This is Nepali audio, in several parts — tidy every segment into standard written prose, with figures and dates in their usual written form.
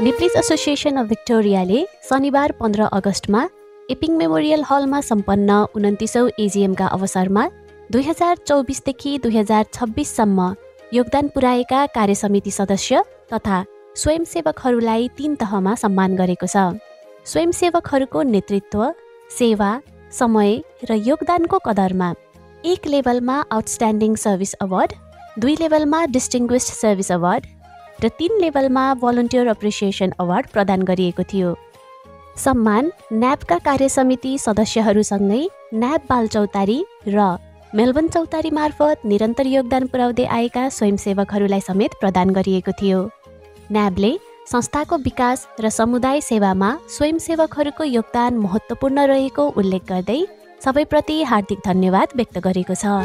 नेप्लिज एसोसिएसन अफ भिक्टोरियाले शनिबार 15 अगस्टमा एपिङ मेमोरियल हलमा सम्पन्न 29औं एजिएमका अवसरमा 2024 देखि 2026 सम्म योगदान पुर्याएका कार्यसमिति सदस्य तथा स्वयंसेवकहरूलाई 3 तहमा सम्मान गरेको छ। स्वयंसेवकहरूको नेतृत्व, सेवा, समय र योगदानको कदरमा 1 लेभलमा आउटस्ट्यान्डिङ सर्भिस अवार्ड, 2 लेभलमा डिस्टिङ्ग्विस्ड सर्भिस अवार्ड र 3 लेभलमा भलन्टियर एप्रिसिएसन अवार्ड प्रदान गरिएको थियो। सम्मान न्याबका कार्यसमिति सदस्यहरूसँगै न्याब बालचौतारी र मेलबर्न चौतारी मार्फत निरन्तर योगदान पुर्याउँदै आएका स्वयंसेवकहरूलाई समेत प्रदान गरिएको थियो। न्याबले संस्थाको विकास र समुदाय सेवामा स्वयंसेवकहरूको योगदान महत्त्वपूर्ण रहेको उल्लेख गर्दै सबैप्रति हार्दिक धन्यवाद व्यक्त गरेको छ।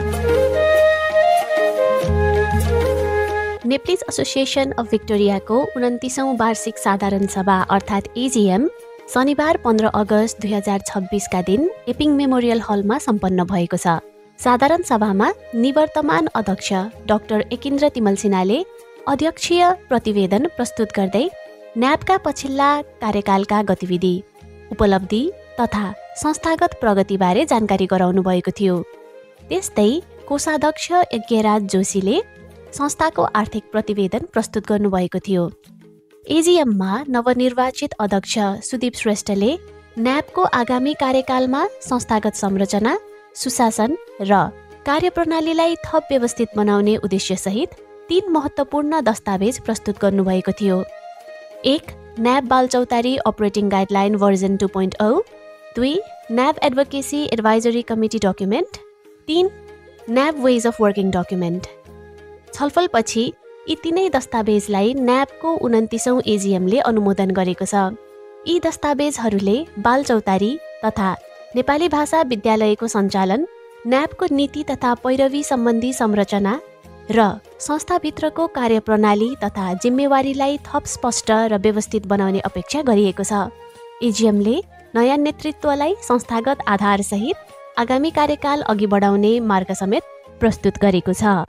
नेप्लिज एसोसिएसन अफ भिक्टोरियाको 29औं वार्षिक साधारण सभा अर्थात् एजिएम शनिबार 15 अगस्त 2026 का दिन एपिङ मेमोरियल हलमा सम्पन्न भएको छ। साधारण सभामा निवर्तमान अध्यक्ष डाक्टर एकेन्द्र तिमल सिन्हाले अध्यक्षीय प्रतिवेदन प्रस्तुत गर्दै न्याबका पछिल्ला कार्यकालका गतिविधि, उपलब्धि तथा संस्थागत प्रगतिबारे जानकारी गराउनु भएको थियो। त्यस्तै कोषाध्यक्ष यज्ञराज जोशीले संस्थाको आर्थिक प्रतिवेदन प्रस्तुत गर्नुभएको थियो। एजिएममा नवनिर्वाचित अध्यक्ष सुदीप श्रेष्ठले न्याबको आगामी कार्यकालमा संस्थागत संरचना, सुशासन र कार्यप्रणालीलाई थप व्यवस्थित बनाउने उद्देश्यसहित 3 महत्त्वपूर्ण दस्तावेज प्रस्तुत गर्नुभएको थियो। 1. न्याब बालचौतारी operating guideline version 2.0, 2. न्याब advocacy advisory committee document, 3. न्याब wage of working document. छलफलपछि यी 3 दस्तावेजलाई न्याबको 29औं एजिएमले अनुमोदन गरेको छ। यी दस्तावेजहरूले बालचौतारी तथा नेपाली भाषा विद्यालयको सञ्चालन, न्याबको नीति तथा पैरवी सम्बन्धी संरचना र संस्थाभित्रको कार्यप्रणाली तथा जिम्मेवारीलाई थप स्पष्ट र व्यवस्थित बनाउने अपेक्षा गरिएको छ। एजिएमले नयाँ नेतृत्वलाई संस्थागत आधारसहित आगामी कार्यकाल अघि बढाउने मार्ग समेत प्रस्तुत गरेको छ।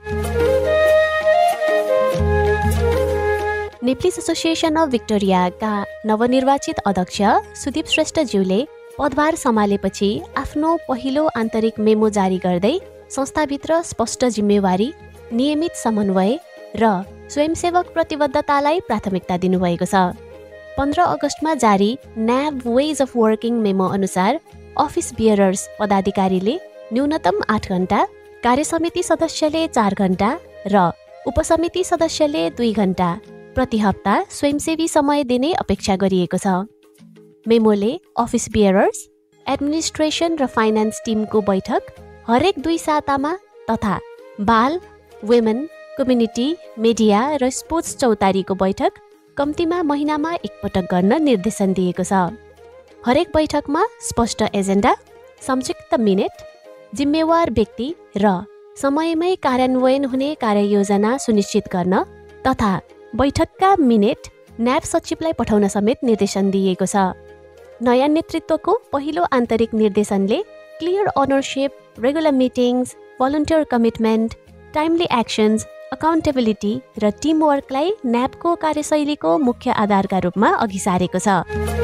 नेप्लिज एसोसिएसन अफ भिक्टोरियाका नवनिर्वाचित अध्यक्ष सुदीप श्रेष्ठज्यूले पदभार सम्हालेपछि आफ्नो पहिलो आन्तरिक मेमो जारी गर्दै संस्थाभित्र स्पष्ट जिम्मेवारी, नियमित समन्वय र स्वयंसेवक प्रतिबद्धतालाई प्राथमिकता दिनुभएको छ। 15 अगस्टमा जारी न्याब वेज अफ वर्किङ मेमो अनुसार अफिस बियरर्स पदाधिकारीले न्यूनतम 8 घण्टा, कार्यसमिति सदस्यले 4 घण्टा र उपसमिति सदस्यले 2 घण्टा प्रति हप्ता स्वयंसेवी समय दिने अपेक्षा गरिएको छ। मेमोले अफिस बियरर्स, एडमिनिस्ट्रेसन र फाइनान्स टिमको बैठक हरेक 2 सातामा तथा बाल, वुमेन, कम्युनिटी, मिडिया र स्पोर्ट्स चौतारीको बैठक कम्तीमा महिनामा 1 पटक गर्न निर्देशन दिएको छ। हरेक बैठकमा स्पष्ट एजेन्डा, संक्षिप्त मिनेट, जिम्मेवार व्यक्ति र समयमै कार्यान्वयन हुने कार्ययोजना सुनिश्चित गर्न तथा बैठकका मिनेट न्याब सचिवलाई पठाउन समेत निर्देशन दिएको छ। नयाँ नेतृत्वको पहिलो आन्तरिक निर्देशनले clear ownership, regular meetings, volunteer commitment, timely actions, accountability र टिमवर्कलाई न्याबको कार्यशैलीको मुख्य आधारका रूपमा अघि सारेको छ।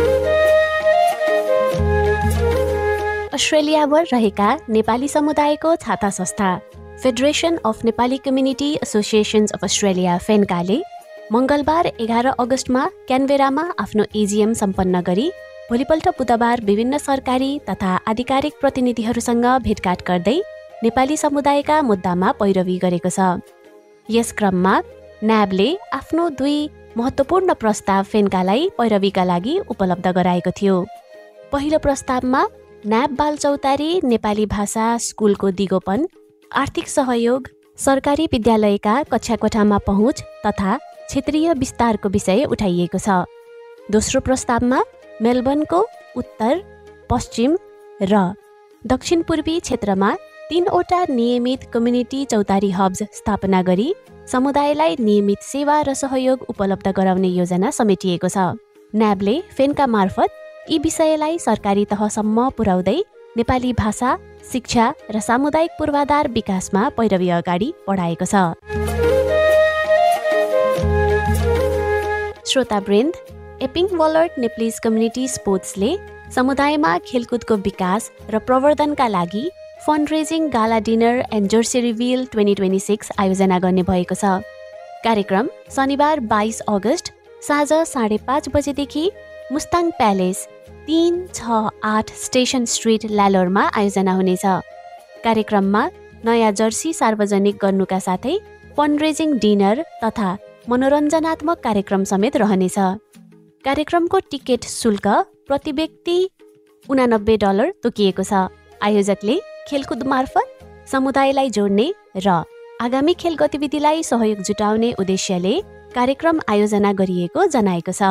अस्ट्रेलियाभर रहेका नेपाली समुदायको छाता संस्था federation of Nepali community associations of Australia फेन्काले मङ्गलबार 11 अगस्टमा क्यानबेरामा आफ्नो एजिएम सम्पन्न गरी भोलिपल्ट बुधबार विभिन्न सरकारी तथा आधिकारिक प्रतिनिधिहरूसँग भेटघाट गर्दै नेपाली समुदायका मुद्दामा पैरवी गरेको छ। यस क्रममा न्याबले आफ्नो 2 महत्त्वपूर्ण प्रस्ताव फेन्कालाई पैरवीका लागि उपलब्ध गराएको थियो। पहिलो प्रस्तावमा न्याब बालचौतारी नेपाली भाषा स्कुलको दिगोपन, आर्थिक सहयोग, सरकारी विद्यालयका कक्षा कोठामा पहुँच तथा क्षेत्रीय विस्तारको विषय उठाइएको छ। दोस्रो प्रस्तावमा मेलबर्नको उत्तर, पश्चिम र दक्षिण पूर्वी क्षेत्रमा 3वटा नियमित कम्युनिटी चौतारी हब्स स्थापना गरी समुदायलाई नियमित सेवा र सहयोग उपलब्ध गराउने योजना समेटिएको छ। न्याबले फेन्का मार्फत यी विषयलाई सरकारी तहसम्म पुर्याउँदै नेपाली भाषा, शिक्षा र सामुदायिक पूर्वाधार विकासमा पैरवी अगाडि बढाएको छ। श्रोतावृन्द, एपिङ वलर्ट नेप्लिज कम्युनिटी स्पोर्ट्सले समुदायमा खेलकुदको विकास र प्रवर्धनका लागि fund raising gala dinner and Jersey reveal 2026 आयोजना गर्ने भएको छ। कार्यक्रम शनिबार 22 अगस्ट साँझ 5:30 बजेदेखि मुस्ताङ प्यालेस 368 स्टेसन स्ट्रिट ल्यालोरमा आयोजना हुनेछ। कार्यक्रममा नयाँ जर्सी सार्वजनिक गर्नुका साथै फन्ड रेजिङ डिनर तथा मनोरञ्जनात्मक कार्यक्रम समेत रहनेछ। कार्यक्रमको टिकट शुल्क प्रति व्यक्ति $89 तोकिएको छ। आयोजकले खेलकुद मार्फत समुदायलाई जोड्ने र आगामी खेल गतिविधिलाई सहयोग जुटाउने उद्देश्यले कार्यक्रम आयोजना गरिएको जनाएको छ।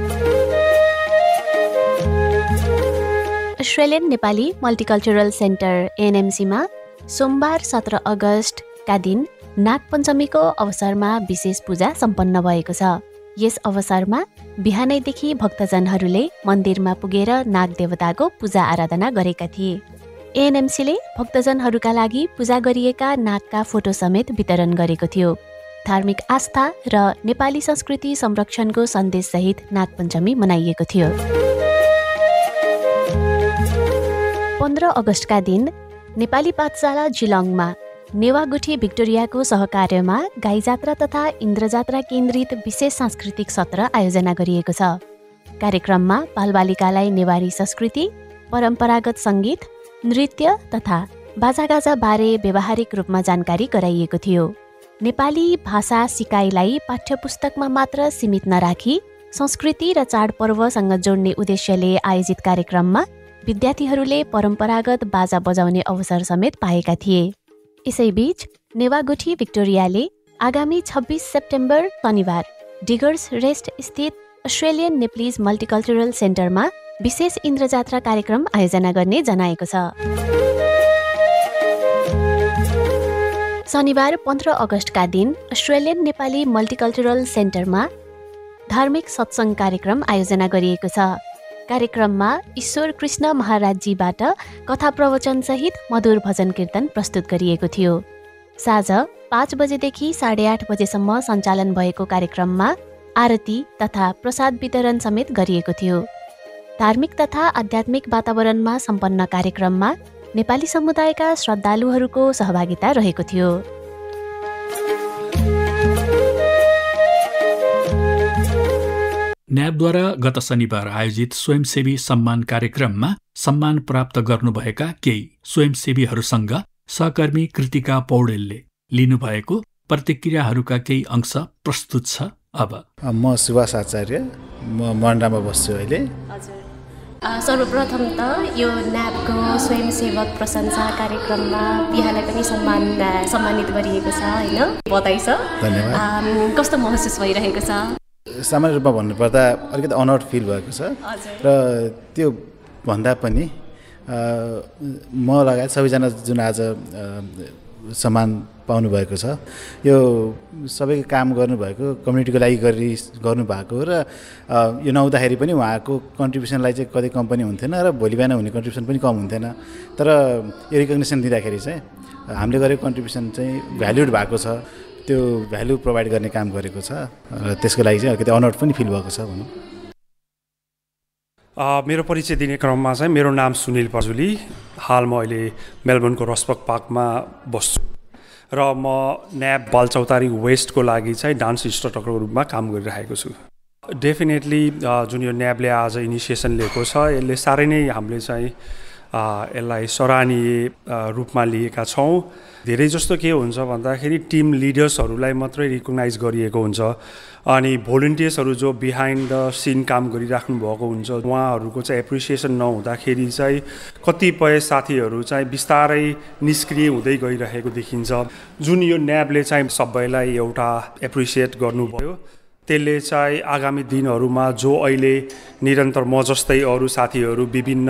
अस्ट्रेलियन नेपाली मल्टिकल्चरल सेन्टर एएनएमसीमा सोमबार 17 अगस्टका दिन नागपञ्चमीको अवसरमा विशेष पूजा सम्पन्न भएको छ। यस अवसरमा बिहानैदेखि भक्तजनहरूले मन्दिरमा पुगेर नाग देवताको पूजा आराधना गरेका थिए। एएनएमसीले भक्तजनहरूका लागि पूजा गरिएका नागका फोटो समेत वितरण गरेको थियो। धार्मिक आस्था र नेपाली संस्कृति संरक्षणको सन्देशसहित नागपञ्चमी मनाइएको थियो। 15 अगस्टका दिन नेपाली पाठशाला जिलङमा नेवागुठी भिक्टोरियाको सहकार्यमा गाई जात्रा तथा इन्द्रजात्रा केन्द्रित विशेष सांस्कृतिक सत्र आयोजना गरिएको छ। कार्यक्रममा बालबालिकालाई नेवारी संस्कृति, परम्परागत सङ्गीत, नृत्य तथा बाजागाजा बारे व्यावहारिक रूपमा जानकारी गराइएको थियो। नेपाली भाषा सिकाइलाई पाठ्यपुस्तकमा मात्र सीमित नराखी संस्कृति र चाडपर्वसँग जोड्ने उद्देश्यले आयोजित कार्यक्रममा विद्यार्थीहरूले परम्परागत बाजा बजाउने अवसर समेत पाएका थिए। यसैबीच नेवागुठी भिक्टोरियाले आगामी 26 सेप्टेम्बर शनिबार डिगर्स रेस्ट स्थित अस्ट्रेलियन नेप्लिज मल्टिकल्चरल सेन्टरमा विशेष इन्द्रजात्रा कार्यक्रम आयोजना गर्ने जनाएको छ। शनिबार 15 अगस्टका दिन अस्ट्रेलियन नेपाली मल्टिकल्चरल सेन्टरमा धार्मिक सत्सङ्ग कार्यक्रम आयोजना गरिएको छ। कार्यक्रममा ईश्वर कृष्ण महाराजजीबाट कथा प्रवचनसहित मधुर भजन कीर्तन प्रस्तुत गरिएको थियो। साँझ 5 बजेदेखि 8:30 बजेसम्म सञ्चालन भएको कार्यक्रममा आरती तथा प्रसाद वितरण समेत गरिएको थियो। धार्मिक तथा आध्यात्मिक वातावरणमा सम्पन्न कार्यक्रममा नेपाली समुदायका श्रद्धालुहरूको सहभागिता रहेको थियो। न्याबद्वारा गत शनिबार आयोजित स्वयंसेवी सम्मान कार्यक्रममा सम्मान प्राप्त गर्नुभएका केही स्वयंसेवीहरूसँग सहकर्मी कृतिका पौडेलले लिनुभएको प्रतिक्रियाहरूका केही अंश प्रस्तुत छ। अब म सुभाष आचार्य, म मन्डामा बस्छु अहिले। सर्वप्रथम त यो न्याबको स्वयंसेवक प्रशंसा कार्यक्रममा यहाँलाई पनि सम्मानित गरिएको छ होइन, बधाई छ। धन्यवाद। कस्तो महसुस भइरहेको छ? सामान्य रूपमा भन्नुपर्दा अलिकति अनर्ड फिल भएको छ र त्यो भन्दा पनि म लगायत सबैजना जुन आज सम्मान पाउनुभएको छ, यो सबैको काम गर्नुभएको कम्युनिटीको लागि गर्नुभएको र यो नहुँदाखेरि पनि उहाँको कन्ट्रिब्युसनलाई चाहिँ कतै कम पनि हुन्थेन र भोलि बिहान हुने कन्ट्रिब्युसन पनि कम हुन्थेन। तर यो रिकग्निसन दिँदाखेरि चाहिँ हामीले गरेको कन्ट्रिब्युसन चाहिँ भ्याल्युड भएको छ, त्यो भ्यालु प्रोभाइड गर्ने काम गरेको छ र त्यसको लागि चाहिँ अलिकति अनर्ड पनि फिल भएको छ भनौँ। मेरो परिचय दिने क्रममा चाहिँ मेरो नाम सुनिल पजुली, हाल म अहिले मेलबर्नको रसबक पार्कमा बस्छु र म न्याब बालचौतारी वेस्टको लागि चाहिँ डान्स इन्स्ट्रक्टरको रूपमा काम गरिरहेको छु। डेफिनेटली जुन यो न्याबले आज इनिसिएसन लिएको छ, यसले साह्रै नै हामीले चाहिँ यसलाई सराहनीय रूपमा लिएका छौँ। धेरै जस्तो के हुन्छ भन्दाखेरि टिम लिडर्सहरूलाई मात्रै रिकग्नाइज गरिएको हुन्छ अनि भोलिन्टियर्सहरू जो बिहाइन्ड द सिन काम गरिराख्नु भएको हुन्छ उहाँहरूको चाहिँ एप्रिसिएसन नहुँदाखेरि चाहिँ कतिपय साथीहरू चाहिँ बिस्तारै निष्क्रिय हुँदै गइरहेको देखिन्छ। जुन यो न्याबले चाहिँ सबैलाई एउटा एप्रिसिएट गर्नुभयो, त्यसले चाहिँ आगामी दिनहरूमा जो अहिले निरन्तर म जस्तै अरू साथीहरू विभिन्न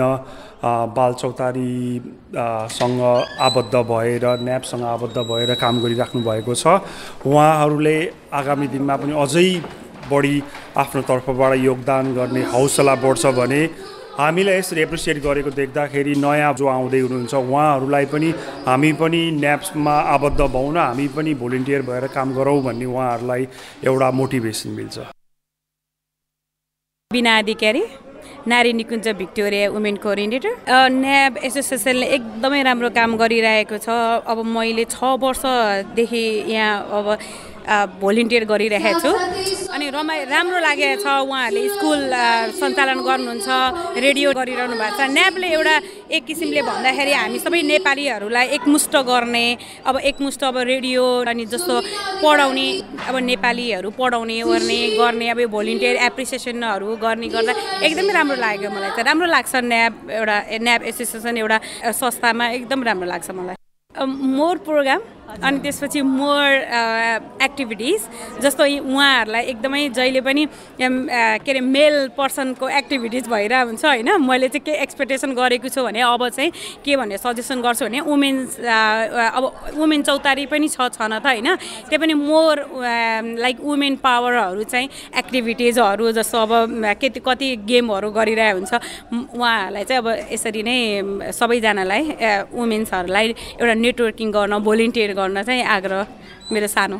बालचौतारीसँग आबद्ध भएर न्याबसँग आबद्ध भएर काम गरिराख्नु भएको छ, उहाँहरूले आगामी दिनमा पनि अझै बढी आफ्नो तर्फबाट योगदान गर्ने हौसला बढ्छ भने हामीलाई यसरी एप्रिसिएट गरेको देख्दाखेरि नयाँ जो आउँदै हुनुहुन्छ उहाँहरूलाई पनि हामी पनि न्याब्समा आबद्ध भौँ न, हामी पनि भोलिन्टियर भएर काम गरौँ भन्ने उहाँहरूलाई एउटा मोटिभेसन मिल्छ। बिना अधिकारी, नारी निकुञ्ज भिक्टोरिया वुमेन कोअर्डिनेटर। न्याब एसोसिएसनले एकदमै राम्रो काम गरिरहेको छ। अब मैले 6 वर्षदेखि यहाँ अब भोलिन्टियर गरिरहेको छु अनि राम्रो लागेको छ। उहाँहरूले स्कुल सञ्चालन गर्नुहुन्छ, रेडियो गरिरहनु भएको छ। न्याबले एउटा एक किसिमले भन्दाखेरि हामी सबै नेपालीहरूलाई एकमुष्ट गर्ने, अब एकमुष्ट अब रेडियो अनि जस्तो पढाउने, अब नेपालीहरू पढाउने गर्ने अब भोलिन्टियर एप्रिसिएसनहरू गर्ने गर्दा एकदमै राम्रो लाग्यो मलाई चाहिँ। राम्रो लाग्छ न्याब एसोसिएसन एउटा संस्थामा एकदम राम्रो लाग्छ मलाई। मोर प्रोग्राम अनि त्यसपछि मोर एक्टिभिटिज जस्तो उहाँहरूलाई एकदमै जहिले पनि के अरे मेल पर्सनको एक्टिभिटिज भइरहेको हुन्छ होइन। मैले चाहिँ के एक्सपेक्टेसन गरेको छु भने अब चाहिँ के भन्ने सजेसन गर्छु भने अब वुमेन चौतारी पनि छन त होइन। त्यही पनि मोर लाइक वुमेन पावरहरू चाहिँ एक्टिभिटिजहरू जस्तो अब कति गेमहरू गरिरहेको हुन्छ उहाँहरूलाई चाहिँ अब यसरी नै सबैजनालाई वुमेन्सहरूलाई एउटा नेटवर्किङ गर्न, भोलिन्टियर गर्न चाहिँ आग्रह मेरो सानो।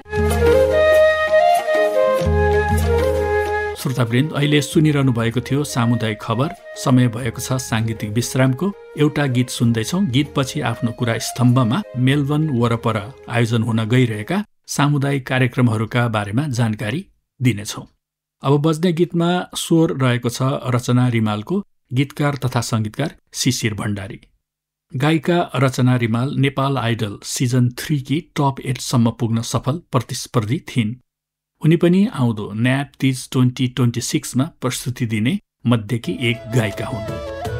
श्रोतावृन्द, अहिले सुनिरहनु भएको थियो सामुदायिक खबर। समय भएको छ साङ्गीतिक विश्रामको। एउटा गीत सुन्दैछौँ। गीतपछि आफ्नो कुरा स्तम्भमा मेलबर्न वरपर आयोजन हुन गइरहेका सामुदायिक कार्यक्रमहरूका बारेमा जानकारी दिनेछौँ। अब बज्ने गीतमा स्वर रहेको छ रचना रिमालको, गीतकार तथा सङ्गीतकार शिशिर भण्डारी। गायिका रचना रिमाल नेपाल आइडल सिजन 3 की टप 8 सम्म पुग्न सफल प्रतिस्पर्धी थिइन्। उनी पनि आउँदो न्याब तीज 2026 मा प्रस्तुति दिने मध्येकी एक गायिका हुन्।